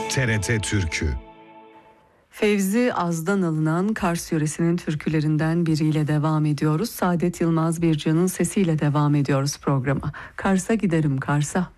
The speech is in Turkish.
TRT Türkü. Fevzi Az'dan alınan Kars yöresinin türkülerinden biriyle devam ediyoruz. Saadet Yılmaz Bircan'ın sesiyle devam ediyoruz programa. Kars'a giderim Kars'a.